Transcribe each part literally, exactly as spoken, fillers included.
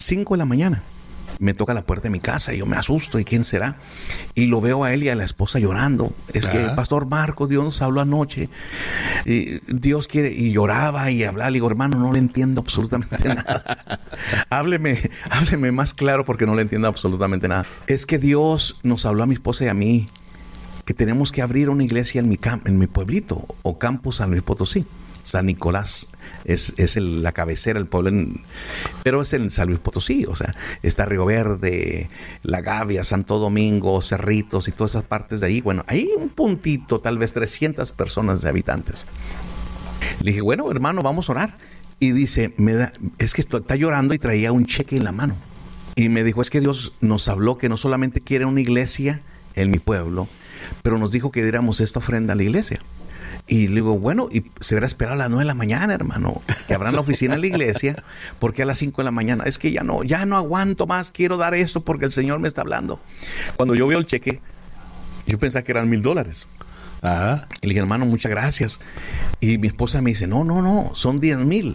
cinco de la mañana. Me toca la puerta de mi casa y yo me asusto. ¿Y quién será? Y lo veo a él y a la esposa llorando. Es Ajá. que, Pastor Marcos, Dios nos habló anoche. Y Dios quiere... Y lloraba y hablaba. Le digo, hermano, no le entiendo absolutamente nada. hábleme, hábleme más claro porque no le entiendo absolutamente nada. Es que Dios nos habló a mi esposa y a mí que tenemos que abrir una iglesia en mi, cam- en mi pueblito o campus San Luis Potosí. San Nicolás es, es el, la cabecera, el pueblo, en, pero es en San Luis Potosí, o sea, está Río Verde, La Gavia, Santo Domingo, Cerritos y todas esas partes de ahí. Bueno, hay un puntito, tal vez trescientas personas de habitantes. Le dije, bueno, hermano, vamos a orar. Y dice, me da, es que está llorando y traía un cheque en la mano. Y me dijo, es que Dios nos habló que no solamente quiere una iglesia en mi pueblo, pero nos dijo que diéramos esta ofrenda a la iglesia. Y le digo, bueno, y se verá esperar a las nueve de la mañana, hermano, que abran la oficina en la iglesia, porque a las cinco de la mañana, es que ya no, ya no aguanto más, quiero dar esto porque el Señor me está hablando. Cuando yo veo el cheque, yo pensaba que eran mil dólares. Ajá. Y le dije, hermano, muchas gracias. Y mi esposa me dice, no, no, no, son diez mil.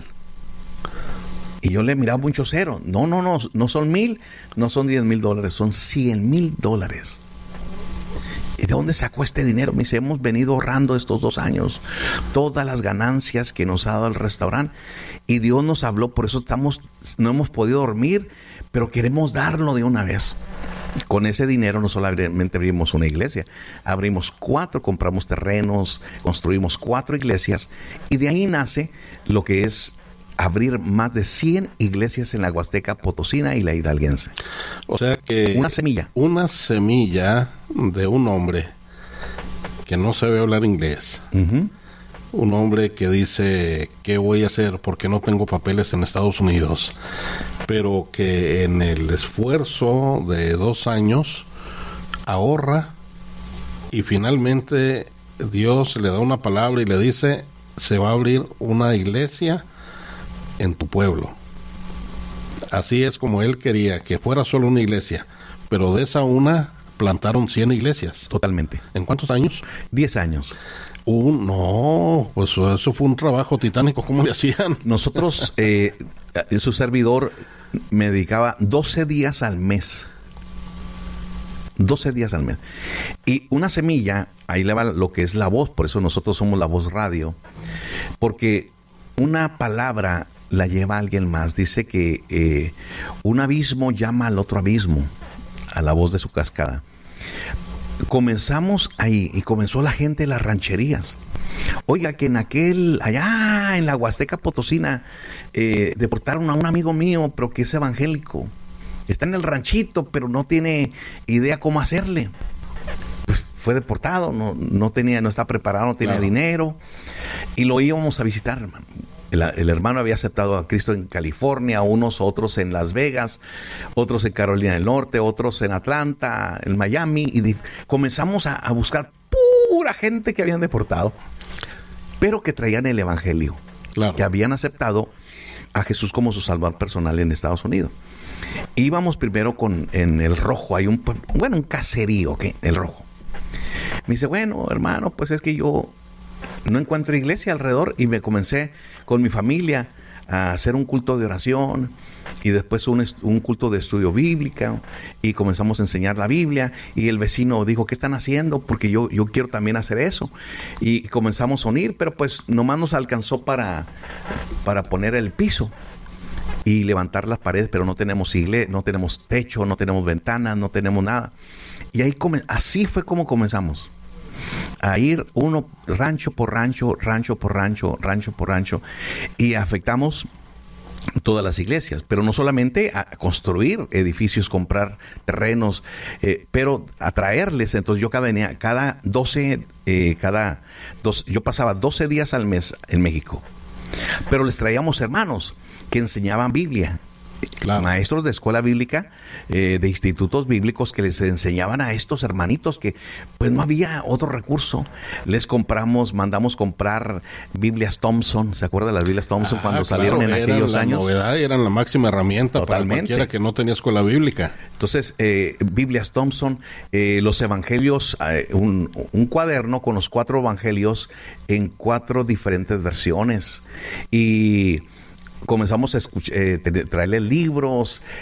Y yo le miraba mucho cero. No, no, no, no son mil, no son diez mil dólares, son cien mil dólares. ¿Y de dónde sacó este dinero? Me dice, hemos venido ahorrando estos dos años todas las ganancias que nos ha dado el restaurante y Dios nos habló, por eso estamos, no hemos podido dormir, pero queremos darlo de una vez. Con ese dinero no solamente abrimos una iglesia, abrimos cuatro, compramos terrenos, construimos cuatro iglesias y de ahí nace lo que es abrir más de cien iglesias en la Huasteca Potosina y la Hidalguense. O sea que... Una semilla. Una semilla de un hombre que no sabe hablar inglés. Uh-huh. Un hombre que dice, ¿qué voy a hacer? Porque no tengo papeles en Estados Unidos. Pero que en el esfuerzo de dos años ahorra y finalmente Dios le da una palabra y le dice, se va a abrir una iglesia en tu pueblo. Así es como él quería, que fuera solo una iglesia, pero de esa una plantaron cien iglesias. Totalmente. ¿En cuántos años? Diez años. Uh, no, pues eso fue un trabajo titánico. ¿Cómo le hacían? Nosotros, eh, su servidor me dedicaba doce días al mes. doce días al mes. Y una semilla, ahí le va lo que es la voz, por eso nosotros somos la voz radio, porque una palabra la lleva a alguien más. Dice que eh, un abismo llama al otro abismo, a la voz de su cascada. Comenzamos ahí y comenzó la gente de las rancherías. Oiga, que en aquel, allá en la Huasteca Potosina, eh, deportaron a un amigo mío, pero que es evangélico. Está en el ranchito, pero no tiene idea cómo hacerle. Pues fue deportado, no, no tenía, no está preparado, no tenía claro. dinero. Y lo íbamos a visitar, hermano. El, el hermano había aceptado a Cristo en California, unos otros en Las Vegas, otros en Carolina del Norte, otros en Atlanta, en Miami, y di- comenzamos a, a buscar pura gente que habían deportado, pero que traían el evangelio, claro. que habían aceptado a Jesús como su salvador personal en Estados Unidos. Íbamos primero con en El Rojo, hay un bueno un caserío, ¿qué? El Rojo. Me dice, bueno, hermano, pues es que yo no encuentro iglesia alrededor, y me comencé con mi familia a hacer un culto de oración y después un, est- un culto de estudio bíblico, y comenzamos a enseñar la Biblia, y el vecino dijo, ¿qué están haciendo? Porque yo, yo quiero también hacer eso, y comenzamos a unir, pero pues nomás nos alcanzó para, para poner el piso y levantar las paredes, pero no tenemos iglesia, no tenemos techo, no tenemos ventanas, no tenemos nada. Y ahí come- así fue como comenzamos a ir uno rancho por rancho, rancho por rancho, rancho por rancho, y afectamos todas las iglesias, pero no solamente a construir edificios, comprar terrenos, eh, pero atraerles. Entonces yo cada, venía, cada doce, eh, cada dos, yo pasaba doce días al mes en México, pero les traíamos hermanos que enseñaban Biblia. Claro. Maestros de escuela bíblica, eh, de institutos bíblicos, que les enseñaban a estos hermanitos que pues no había otro recurso. Les compramos, mandamos comprar Biblias Thompson. ¿Se acuerda de las Biblias Thompson ah, cuando claro, salieron en aquellos la años? Novedad, eran la máxima herramienta Totalmente. Para cualquiera que no tenía escuela bíblica. Entonces, eh, Biblias Thompson, eh, los evangelios, eh, un, un cuaderno con los cuatro evangelios en cuatro diferentes versiones. Y comenzamos a escuchar, eh, traerle libros,